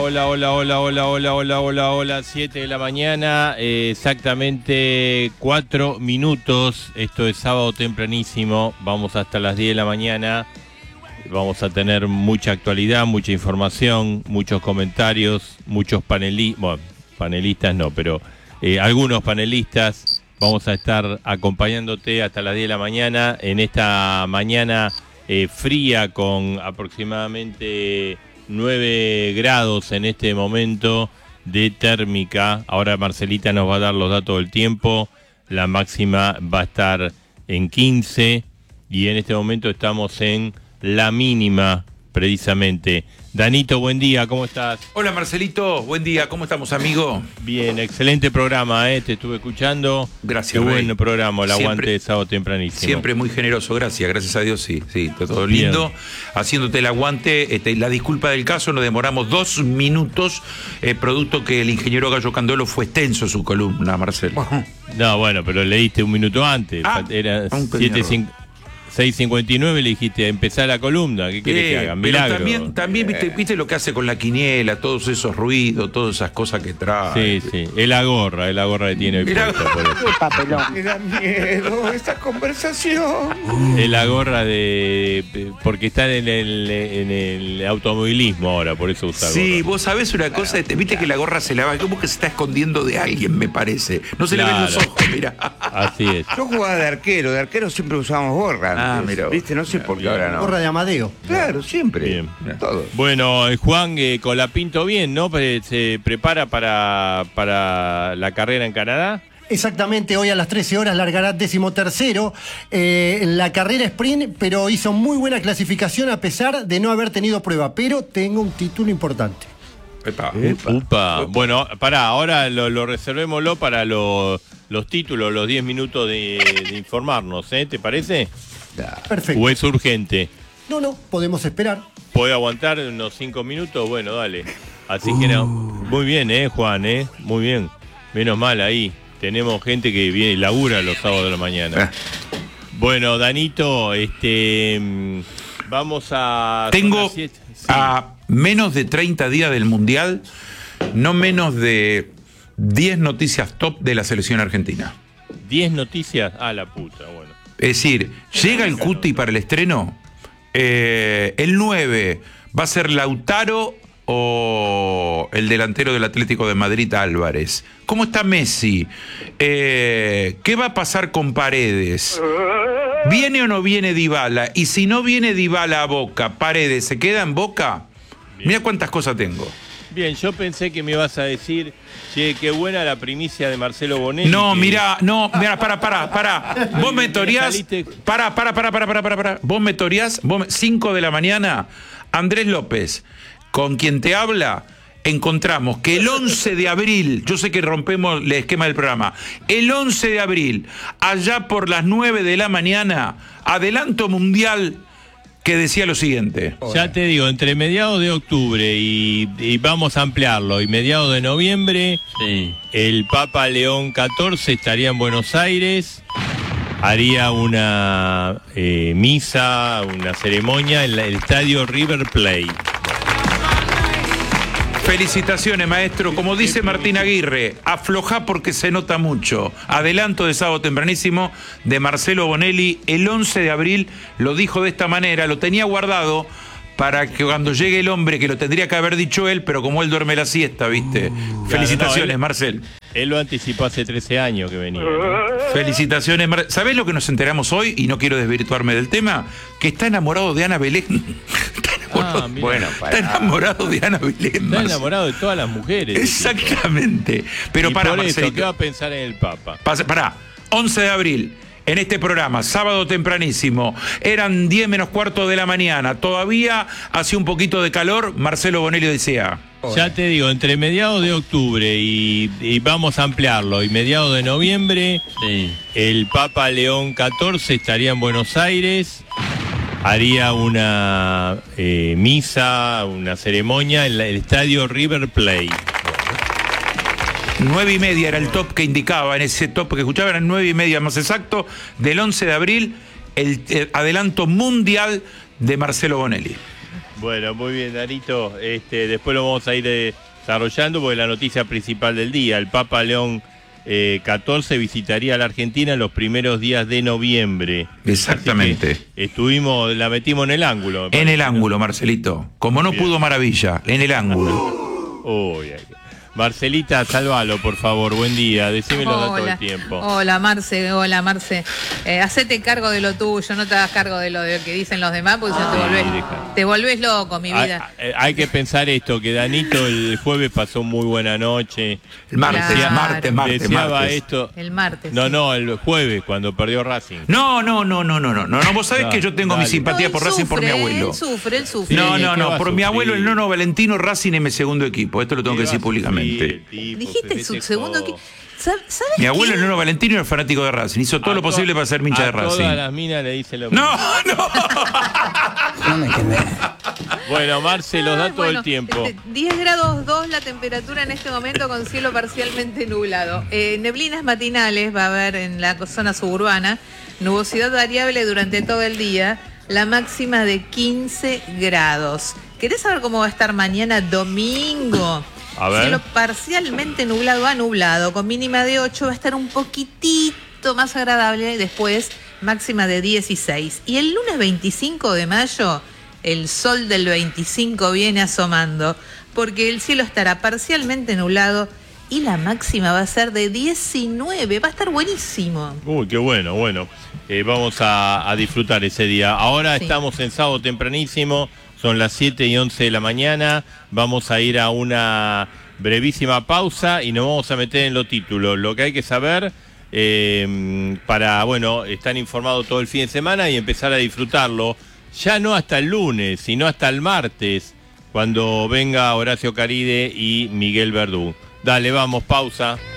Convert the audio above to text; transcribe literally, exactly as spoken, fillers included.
hola, hola, hola, hola, hola, hola, hola, hola, siete de la mañana, eh, exactamente cuatro minutos, esto es sábado tempranísimo, vamos hasta las diez de la mañana, vamos a tener mucha actualidad, mucha información, muchos comentarios, muchos panelistas, bueno, panelistas no, pero eh, algunos panelistas, vamos a estar acompañándote hasta las diez de la mañana, en esta mañana eh, fría con aproximadamente nueve grados en este momento de térmica. Ahora Marcelita nos va a dar los datos del tiempo. La máxima va a estar en quince y en este momento estamos en la mínima, precisamente. Danito, buen día, ¿cómo estás? Hola Marcelito, buen día, ¿cómo estamos, amigo? Bien, excelente programa, ¿eh? Te estuve escuchando. Gracias, Qué Rey. buen programa, el Siempre, aguante de sábado tempranísimo. Siempre muy generoso, gracias, gracias a Dios, sí, sí, todo Bien. lindo. Haciéndote el aguante, este, la disculpa del caso, nos demoramos dos minutos, eh, producto que el ingeniero Gallo Candolo fue extenso su columna, Marcelo. No, bueno, pero leíste un minuto antes. Ah, Era un siete seis cincuenta y nueve, le dijiste empezar la columna. ¿Qué querés Eh, que haga? pero Milagro. también, también viste, viste lo que hace con la quiniela, todos esos ruidos, todas esas cosas que trae. Sí, sí. Es la gorra, es la gorra que tiene hoy Mirá. puesta, por eso. Me da miedo esta conversación. Es la gorra de... porque está en el, en el automovilismo ahora, por eso usa Sí, gorra. vos sabés una cosa, este, viste que la gorra se la va, como que se está escondiendo de alguien, me parece. No se le ven los Claro. ojos, mira. Así es. Yo jugaba de arquero, de arquero siempre usábamos gorra. Ah, antes, mira vos. ¿viste? No sé por qué Bien. ahora no. Gorra de Amadeo. Claro, siempre. Bien. Todo. Bueno, eh, Juan eh, Colapinto bien, ¿no? Pre- Se prepara para, para la carrera en Canadá. Exactamente, hoy a las trece horas largará decimotercero eh, en la carrera sprint, pero hizo muy buena clasificación a pesar de no haber tenido prueba, pero tengo un título importante. Epa, Upa. epa. Bueno, pará, ahora lo, lo reservémoslo para lo- los títulos, los diez minutos de, de informarnos, ¿eh? ¿Te parece? Perfecto. ¿O es urgente? No, no, podemos esperar. ¿Puede aguantar unos cinco minutos? Bueno, dale. Así que no. Muy bien, ¿eh, Juan? ¿eh? Muy bien. Menos mal ahí. Tenemos gente que viene y labura los sábados de la mañana. Bueno, Danito, este, mm, vamos a... Tengo son las siete. Sí. a menos de treinta días del Mundial, no menos de diez noticias top de la selección argentina. diez noticias. Ah, la puta, bueno. Es decir, llega el Cuti para el estreno. Eh, el nueve va a ser Lautaro o el delantero del Atlético de Madrid, Álvarez. ¿Cómo está Messi? Eh, ¿Qué va a pasar con Paredes? ¿Viene o no viene Dybala? Y si no viene Dybala a Boca, ¿Paredes se queda en Boca? Mira cuántas cosas tengo. Bien, yo pensé que me ibas a decir, che, qué buena la primicia de Marcelo Bonelli. No, que- mira, no, mira, para, para, para. Vos me toreás. Saliste- Para, para, para, para, para, para, para. Vos me toreás, vos me- cinco de la mañana, Andrés López, con quien te habla, encontramos que el once de abril, yo sé que rompemos el esquema del programa, el once de abril, allá por las nueve de la mañana, adelanto mundial que decía lo siguiente. Ya te digo, entre mediados de octubre y, y vamos a ampliarlo, y mediados de noviembre, el Papa León catorce estaría en Buenos Aires, haría una eh, misa, una ceremonia en la- el estadio River Plate. Felicitaciones, maestro. Como dice Martín Aguirre, aflojá porque se nota mucho. Adelanto de sábado tempranísimo de Marcelo Bonelli. El once de abril lo dijo de esta manera, lo tenía guardado para que cuando llegue el hombre, que lo tendría que haber dicho él, pero como él duerme la siesta, ¿viste? Felicitaciones, no, él- Marcel. Él lo anticipó hace trece años que venía. Felicitaciones, Mar... ¿Sabés lo que nos enteramos hoy? Y no quiero desvirtuarme del tema, que está enamorado de Ana Belén. Está enamorado, Ah, mirá. Bueno, está para. enamorado de Ana Belén. Está Marcel. enamorado de todas las mujeres. Exactamente. Pero y para, por eso, Marcelito. ¿qué va a pensar en el Papa? Pasa- Pará, once de abril, en este programa, sábado tempranísimo, eran diez menos cuarto de la mañana, todavía hacía un poquito de calor, Marcelo Bonelli decía. Ya te digo, entre mediados de octubre y, y vamos a ampliarlo, y mediados de noviembre, el Papa León catorce estaría en Buenos Aires, haría una eh, misa, una ceremonia en la- el estadio River Plate. Nueve y media era el top que indicaba, en ese top que escuchaban, eran nueve y media más exacto, del once de abril, el, el adelanto mundial de Marcelo Bonelli. Bueno, muy bien, Danito. Este, después lo vamos a ir eh, desarrollando porque la noticia principal del día, el Papa León eh, catorce visitaría a la Argentina en los primeros días de noviembre. Exactamente. Así que estuvimos, la metimos en el ángulo. En el ángulo, Marcelito. Como no Bien. pudo Maravilla, en el ángulo. Uy, ay, Marcelita, salvalo, por favor. Buen día. Decímelo todo el tiempo. Hola, Marce. Hola, Marce. Eh, hacete cargo de lo tuyo, no te hagas cargo de lo de que dicen los demás, porque si no te Sí, volvés, deja. te volvés loco, mi Hay, vida. hay- hay que pensar esto, que Danito el jueves pasó muy buena noche. El martes, Claro. martes, martes, Deseaba martes. esto. El martes. No, sí. no, el jueves, cuando perdió Racing. No, no, no, no, no, no, no, no, vos sabés No, que yo tengo dale. mi simpatía No, por él Racing por mi sufre, abuelo. Él sufre, él sufre. No, Sí, no, ¿qué va no, a por mi sufrir? abuelo el nono Valentino Racing es mi segundo equipo, esto lo tengo que decir públicamente. Dijiste su segundo equipo. ¿Sabes Mi abuelo qué? el nono Valentino era fanático de Racing, hizo todo A lo to- posible para ser hincha de A Racing. todas las minas le dice lo mismo. No, no. No me quemé. Bueno, Marce, los da Ay, todo el bueno, tiempo. este, diez grados dos la temperatura en este momento con cielo parcialmente nublado. Eh, neblinas matinales va a haber en la zona suburbana. Nubosidad variable durante todo el día. La máxima de quince grados. ¿Querés saber cómo va a estar mañana domingo? A ver. Cielo parcialmente nublado a nublado, con mínima de ocho, va a estar un poquitito más agradable, después máxima de dieciséis. Y el lunes veinticinco de mayo, el sol del veinticinco viene asomando, porque el cielo estará parcialmente nublado y la máxima va a ser de diecinueve, va a estar buenísimo. Uy, qué bueno, bueno. Eh, vamos a, a disfrutar ese día. Ahora Sí. estamos en sábado tempranísimo, son las siete y once de la mañana. Vamos a ir a una brevísima pausa y nos vamos a meter en los títulos. Lo que hay que saber eh, para, bueno, estar informado todo el fin de semana y empezar a disfrutarlo. Ya no hasta el lunes, sino hasta el martes, cuando venga Horacio Caride y Miguel Verdú. Dale, vamos, pausa.